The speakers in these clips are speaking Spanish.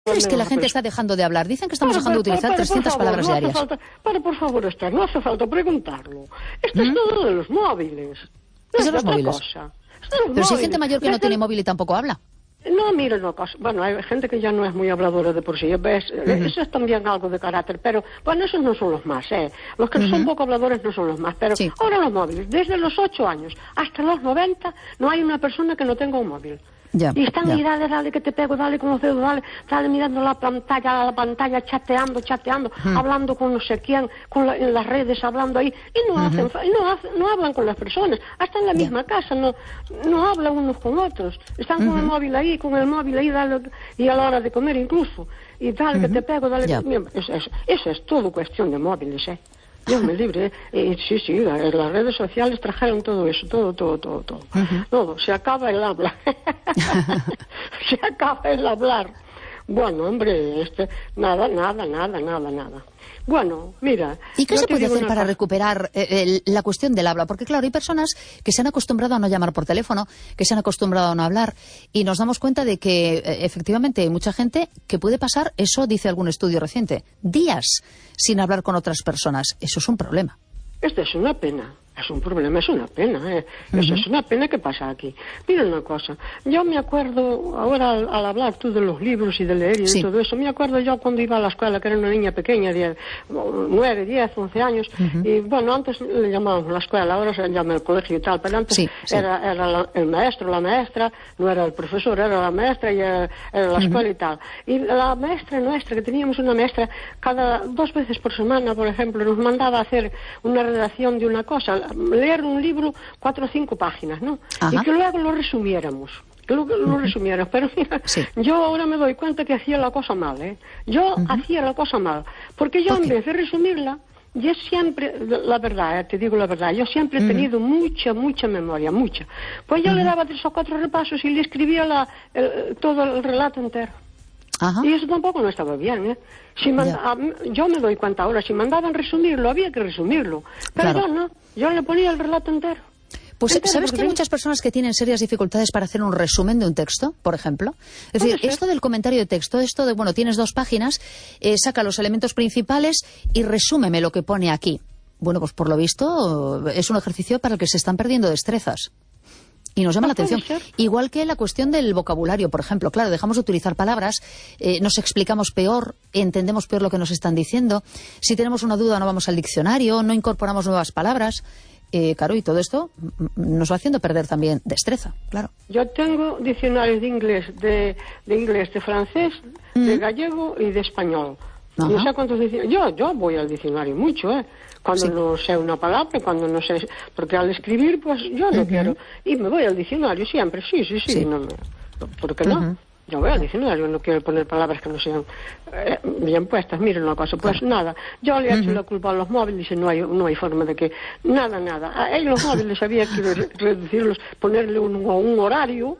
¿Crees que la gente está dejando de hablar? Dicen que estamos dejando de utilizar 300 palabras diarias. Por favor, Esther, no hace falta preguntarlo. Esto es todo de los móviles. ¿Es de los móviles? Pero si hay gente mayor que no tiene móvil y tampoco habla. No, mira una cosa. Bueno, hay gente que ya no es muy habladora de por sí. ¿Ves? Eso es también algo de carácter. Pero, bueno, esos no son los más, ¿eh? Los que son poco habladores no son los más. Pero ahora los móviles, desde los 8 años hasta los 90, no hay una persona que no tenga un móvil. Ya, y están ahí, dale que te pego, dale con los dedos, dale mirando la pantalla, chateando, hablando con no sé quién, en las redes, hablando ahí, y no hablan con las personas, hasta en la misma casa, no hablan unos con otros, están con el móvil ahí, dale, y a la hora de comer incluso, y dale que te pego, dale, eso es todo cuestión de móviles, Dios me libre, sí, las redes sociales trajeron todo eso, todo. Todo, se acaba el habla. Se acaba el hablar. Bueno, hombre, nada. Bueno, mira... ¿Y qué se puede hacer para recuperar la cuestión del habla? Porque, claro, hay personas que se han acostumbrado a no llamar por teléfono, que se han acostumbrado a no hablar, y nos damos cuenta de que, efectivamente, hay mucha gente que puede pasar, eso dice algún estudio reciente, días sin hablar con otras personas. Eso es un problema. Esto es una pena. Es un problema, es una pena, Eso es una pena que pasa aquí. Mira una cosa, yo me acuerdo, ahora al hablar tú de los libros y de leer y de todo eso, me acuerdo yo cuando iba a la escuela, que era una niña pequeña, de 9, 10, 11 años, y bueno, antes le llamábamos la escuela, ahora se llama el colegio y tal, pero antes era el maestro, la maestra, no era el profesor, era la maestra y era la escuela y tal. Y la maestra nuestra, que teníamos una maestra, cada 2 veces por semana, por ejemplo, nos mandaba a hacer una redacción de una cosa, leer un libro 4 o 5 páginas, ¿no? Y que luego lo resumiéramos. Pero mira, yo ahora me doy cuenta que hacía la cosa mal, Yo hacía la cosa mal. Porque yo en vez de resumirla, yo siempre, la verdad, te digo la verdad, yo siempre he tenido mucha memoria, mucha. Pues yo le daba 3 o 4 repasos y le escribía todo el relato entero. Y eso tampoco no estaba bien, yo me doy cuenta ahora, si mandaban resumirlo, había que resumirlo. Pero yo no, yo le ponía el relato entero. Pues, ¿sabes que hay muchas personas que tienen serias dificultades para hacer un resumen de un texto, por ejemplo? Es decir, esto del comentario de texto, esto de, bueno, tienes 2 páginas, saca los elementos principales y resúmeme lo que pone aquí. Bueno, pues por lo visto es un ejercicio para el que se están perdiendo destrezas. Y nos llama la atención. Igual que la cuestión del vocabulario, por ejemplo. Claro, dejamos de utilizar palabras, nos explicamos peor, entendemos peor lo que nos están diciendo. Si tenemos una duda no vamos al diccionario, no incorporamos nuevas palabras. Claro, y todo esto nos va haciendo perder también destreza, claro. Yo tengo diccionarios de inglés, de francés, de gallego y de español. No sé cuántos diccionarios. Yo voy al diccionario mucho, Cuando no sé una palabra, cuando no sé... Porque al escribir, pues yo no quiero. Y me voy al diccionario siempre, sí. No, ¿por qué no? Yo voy al diccionario, no quiero poner palabras que no sean bien puestas. Miren una cosa, pues nada. Yo le he hecho la culpa a los móviles y no hay forma de que... Nada. A los móviles había que reducirlos, ponerle un horario...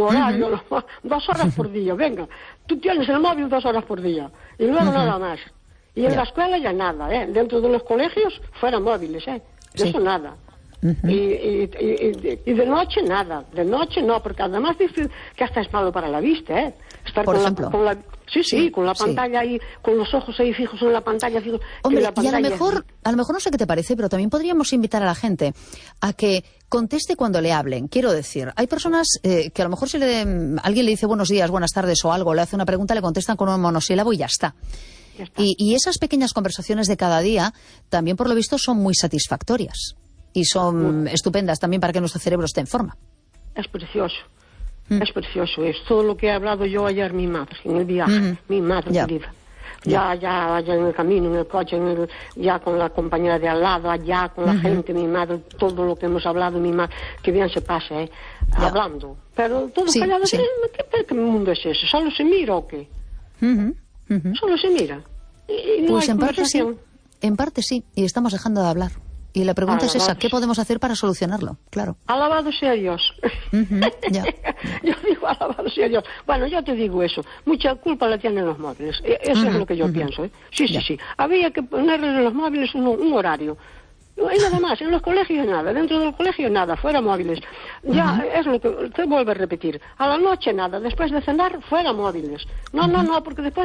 2 horas por día, venga. Tú tienes el móvil 2 horas por día. Y luego nada más. Y en la escuela ya nada, Dentro de los colegios fueran móviles, De eso nada. Y de noche nada. De noche no, porque además dice que hasta es malo para la vista, Estar por ejemplo. con la pantalla ahí, con los ojos ahí fijos en la pantalla. Hombre, y a lo mejor no sé qué te parece, pero también podríamos invitar a la gente a que conteste cuando le hablen. Quiero decir, hay personas que a lo mejor si alguien le dice buenos días, buenas tardes o algo, le hace una pregunta, le contestan con un monosílabo y ya está. Y esas pequeñas conversaciones de cada día también, por lo visto, son muy satisfactorias y son estupendas también para que nuestro cerebro esté en forma. Es precioso. Es precioso. Es todo lo que he hablado yo ayer, mi madre, en el viaje. Mi madre querida. Ya en el camino, en el coche, ya con la compañera de al lado, allá con la gente, mi madre, todo lo que hemos hablado, mi madre, que bien se pasa, hablando. Pero todo callado, ¿qué mundo es ese? ¿Solo se mira o qué? Solo se mira. Y no pues hay en parte sí, y estamos dejando de hablar. Y la pregunta es esa, ¿qué podemos hacer para solucionarlo? Claro. Alabado sea Dios. Yo digo, alabado sea Dios. Bueno, yo te digo eso. Mucha culpa la tienen los móviles. Eso es lo que yo pienso. Sí. Había que ponerle en los móviles un horario. Y nada más, en los colegios nada, dentro del colegio nada, fuera móviles. Ya es lo que usted vuelve a repetir. A la noche nada, después de cenar, fuera móviles. No, porque después